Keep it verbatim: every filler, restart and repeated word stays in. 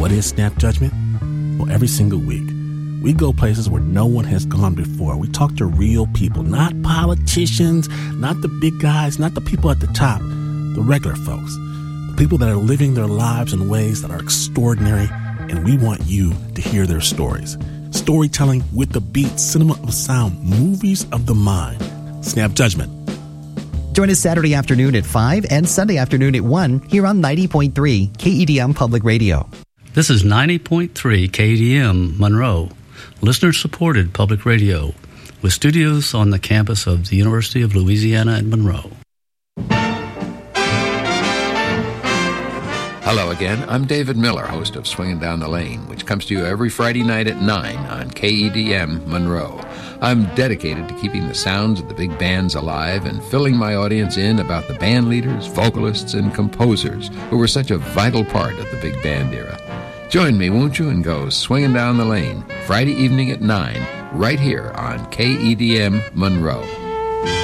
What is Snap Judgment? Well, every single week, we go places where no one has gone before. We talk to real people, not politicians, not the big guys, not the people at the top, the regular folks, the people that are living their lives in ways that are extraordinary, and we want you to hear their stories. Storytelling with the beat, cinema of sound, movies of the mind. Snap Judgment. Join us Saturday afternoon at five and Sunday afternoon at one here on ninety point three K E D M Public Radio. This is ninety point three K E D M Monroe, listener-supported public radio, with studios on the campus of the University of Louisiana at Monroe. Hello again. I'm David Miller, host of Swinging Down the Lane, which comes to you every Friday night at nine on K E D M Monroe. I'm dedicated to keeping the sounds of the big bands alive and filling my audience in about the band leaders, vocalists, and composers who were such a vital part of the big band era. Join me, won't you, and go Swinging Down the Lane, Friday evening at nine, right here on K E D M Monroe.